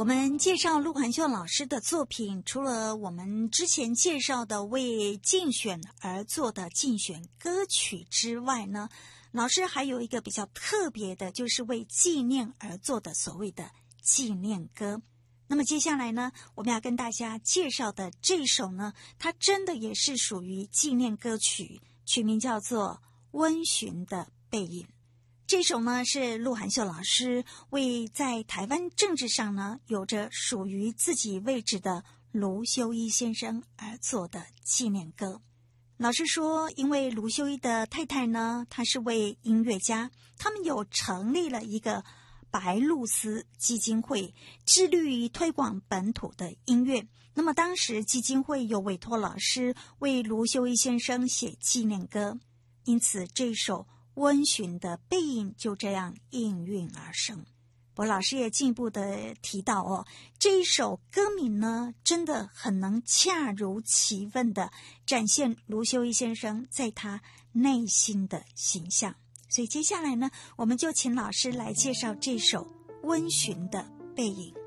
我们介绍陆环秀老师的作品，除了我们之前介绍的为竞选而做的竞选歌曲之外呢，老师还有一个比较特别的，就是为纪念而做的所谓的纪念歌。那么接下来呢，我们要跟大家介绍的这首呢，它真的也是属于纪念歌曲，曲名叫做《温驯的背影》。这首呢是陆环秀老师为在台湾政治上呢有着属于自己位置的卢修一先生而做的纪念歌。老师说，因为卢修一的太太呢，她是位音乐家，他们有成立了一个白露丝基金会，致力于推广本土的音乐。那么当时基金会有委托老师为卢修一先生写纪念歌，因此这首温驯的背影就这样应运而生。我老师也进一步的提到这一首歌名呢，真的很能恰如其分的展现卢修一先生在他内心的形象。所以接下来呢，我们就请老师来介绍这首温驯的背影。